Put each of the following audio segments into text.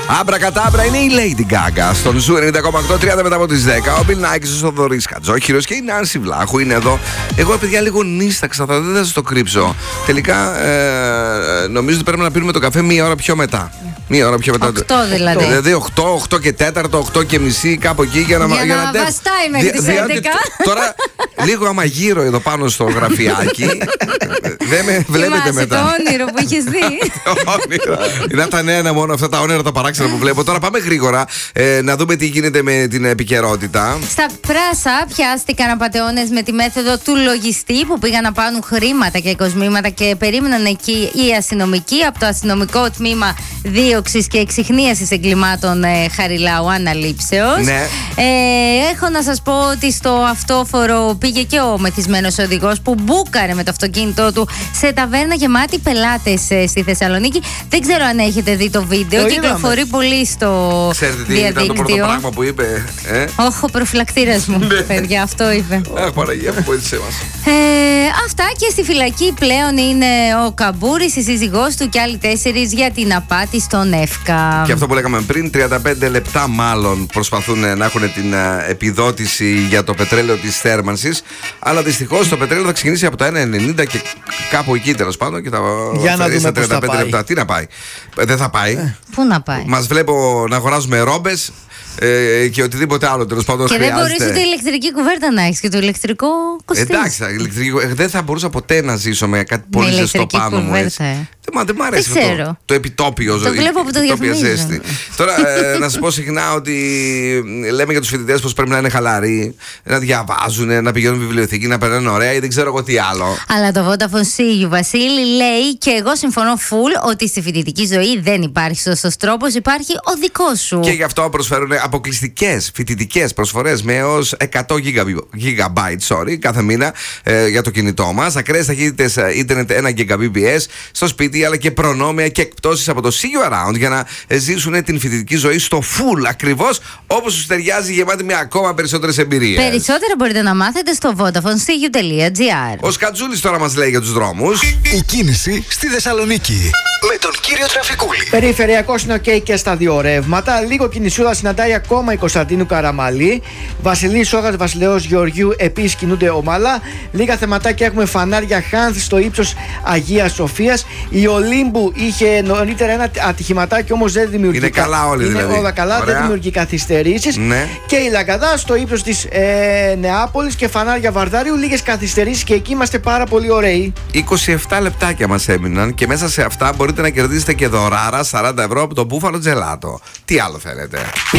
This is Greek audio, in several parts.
Άμπρακατάμπρα είναι η Lady Gaga στον Ζου 90,8, 30 μετά από τις 10. Ο Μπιλ Νάικης, ο Θοδωρής Χατζόχυρος και η Νάνση Βλάχου είναι εδώ. Εγώ, παιδιά, λίγο νύσταξα, δεν θα σας το κρύψω. Τελικά, νομίζω ότι πρέπει να πίνουμε το καφέ μία ώρα πιο μετά. Μία ώρα πιο μετά. 8 δηλαδή. Δηλαδή 8 και 4, 8 και μισή, κάπου εκεί για να βαστάει μέχρι τις 11. Τώρα, λίγο άμα γύρω εδώ πάνω στο γραφιάκι, δεν με βλέπετε μετά. Το όνειρο που είχες δει. Είναι τα νέα μόνο αυτά τα όνειρα, τα παράξενα που βλέπω. Τώρα πάμε γρήγορα να δούμε τι γίνεται με την επικαιρότητα. Στα Πράσα πιάστηκαν απατεώνες με τη μέθοδο του λογιστή που πήγαν να πάρουν χρήματα και κοσμήματα και περίμεναν εκεί οι αστυνομικοί από το αστυνομικό τμήμα δίωξης και εξιχνίασης εγκλημάτων Χαριλάου Αναλήψεως. Ναι. Έχω να σας πω ότι στο αυτόφορο πήγε και ο μεθυσμένος οδηγός που μπούκαρε με το αυτοκίνητό του σε ταβέρνα γεμάτη πελάτες στη Θεσσαλονίκη. Δεν ξέρω αν έχετε δει το βίντεο. Κυκλοφορεί πολύ στο διαδίκτυο. Ξέρετε τι ήταν το πρώτο πράγμα που είπε? Όχι, ο προφυλακτήρας μου, παιδιά, αυτό είπε. Αχ, Παναγία μου, βοήθησέ μας. Αυτά, και στη φυλακή πλέον είναι ο Καμπούρης, η σύζυγός του και άλλοι 4 για την απάτη στον ΕΦΚΑ. Και αυτό που λέγαμε πριν, 35 λεπτά μάλλον προσπαθούν να έχουν την επιδότηση για το πετρέλαιο της θέρμανσης. Αλλά δυστυχώς το πετρέλαιο θα ξεκινήσει από τα 1,90 και κάπου εκεί τέλος πάντων και θα φέρει στα 35 λεπτά. Τι να πάει? Δεν θα πάει. Πού να πάει? Μας βλέπω να αγοράζουμε ρόμπες και οτιδήποτε άλλο τέλος πάντων. Και χρειάζεται. δεν μπορείς ούτε ηλεκτρική κουβέρτα να έχεις και το ηλεκτρικό κοστίζει. Εντάξει, δεν θα μπορούσα ποτέ να ζήσω με κάτι πολύ ζεστό πάνω μου. Δεν μ' αρέσει αυτό. Το επιτόπιο ζωή. Το βλέπω από το διαφημίζω. Τώρα να σας πω συχνά ότι λέμε για τους φοιτητές πως πρέπει να είναι χαλαροί, να διαβάζουν, να πηγαίνουν βιβλιοθήκη, να περνάνε ωραία ή δεν ξέρω εγώ τι άλλο. Αλλά το Vodafone See You, Βασίλη, λέει, και εγώ συμφωνώ full, ότι στη φοιτητική ζωή δεν υπάρχει σωστός τρόπος, υπάρχει ο δικός σου. Και γι' αυτό προσφέρουν αποκλειστικές φοιτητικές προσφορές με έως 100 GB κάθε μήνα για το κινητό μας. Ακραίες ταχύτητες ίντερνετ 1 Gbps στο σπίτι, αλλά και προνόμια και εκπτώσεις από το See You Around για να ζήσουν την φοιτητική ζωή στο full, ακριβώς όπως τους ταιριάζει, γεμάτη με ακόμα περισσότερες εμπειρίες. Περισσότερα μπορείτε να μάθετε στο VodafoneSeeYou.gr. Ο Σκατζούλης τώρα μας λέει για τους δρόμους. Η κίνηση στη Θεσσαλονίκη με τον κύριο Τραφικούλη. Περιφερειακός είναι ok και στα δύο ρεύματα. Λίγο κινησούδα συναντάει ακόμα η Κωνσταντίνου Καραμαλή. Βασιλής Σόγας, Βασιλέως Γεωργίου επίσης κινούνται ομαλά. Λίγα θεματάκια έχουμε φανάρια Χάνθ στο ύψος Αγίας Σοφίας. Η Ολύμπου είχε νωρίτερα ένα ατυχηματάκι, όμως δεν δημιουργεί. Είναι καλά όλοι δηλαδή. Είναι όλα καλά, δεν δημιουργεί καθυστερήσεις. Ναι. Και η Λαγκαδά στο ύψος της Νεάπολης και φανάρια Βαρδάριου. Λίγες καθυστερήσεις και εκεί είμαστε πάρα πολύ ωραίοι. 27 λεπτάκια μας έμειναν και μέσα σε αυτά μπορείτε να κερδίσετε και δωράρα 40 ευρώ από το Μπούφαλο Τζελάτο. Τι άλλο θέλετε?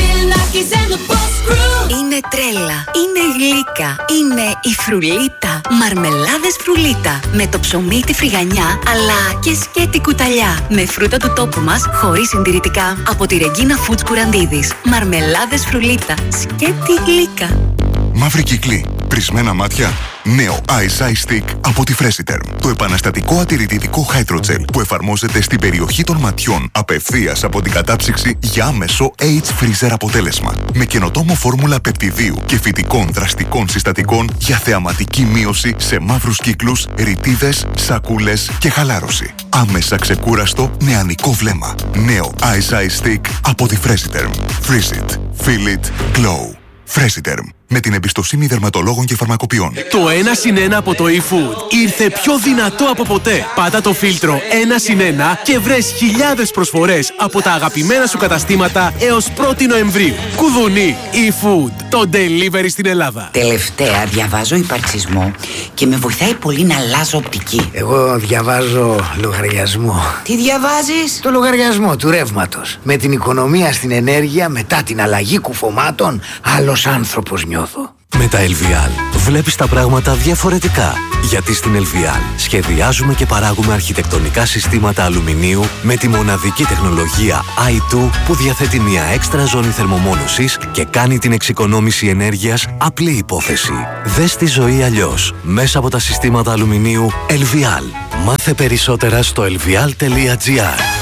Είναι τρέλα, είναι γλύκα, είναι η φρουλίτα. Μαρμελάδες φρουλίτα. Με το ψωμί, τη φρυγανιά, αλλά και σκέτη κουταλιά. Με φρούτα του τόπου μας, χωρίς συντηρητικά. Από τη Ρεγκίνα Foods Κουραντίδης. Μαρμελάδες φρουλίτα. Σκέτη γλύκα. Μαύρη κύκλη, πρισμένα μάτια. Νέο Ice Ice Stick από τη Freshiterm. Το επαναστατικό ατηρητικό Hydrogel που εφαρμόζεται στην περιοχή των ματιών απευθείας από την κατάψυξη για άμεσο H-Freezer αποτέλεσμα. Με καινοτόμο φόρμουλα πεπτιδίου και φυτικών δραστικών συστατικών για θεαματική μείωση σε μαύρους κύκλους, ρητίδες, σακούλες και χαλάρωση. Άμεσα ξεκούραστο νεανικό βλέμμα. Νέο Ice Ice Stick από τη Freshiterm. Freeze it. Feel it. Glow. Freshiterm. Με την εμπιστοσύνη δερματολόγων και φαρμακοποιών. Το 1+1 από το eFood ήρθε πιο δυνατό από ποτέ. Πάτα το φίλτρο 1+1 και βρες χιλιάδες προσφορές από τα αγαπημένα σου καταστήματα έως 1η Νοεμβρίου. Κουδουνί eFood. Το delivery στην Ελλάδα. Τελευταία διαβάζω υπαρξισμό και με βοηθάει πολύ να αλλάζω οπτική. Εγώ διαβάζω λογαριασμό. Τι διαβάζεις? Το λογαριασμό του ρεύματος. Με την οικονομία στην ενέργεια μετά την αλλαγή κουφωμάτων, άλλος άνθρωπος νιώθω. Με τα LVL βλέπεις τα πράγματα διαφορετικά. Γιατί στην LVL σχεδιάζουμε και παράγουμε αρχιτεκτονικά συστήματα αλουμινίου με τη μοναδική τεχνολογία i2 που διαθέτει μια έξτρα ζώνη θερμομόνωσης και κάνει την εξοικονόμηση ενέργειας απλή υπόθεση. Δες τη ζωή αλλιώς μέσα από τα συστήματα αλουμινίου LVL. Μάθε περισσότερα στο lvl.gr.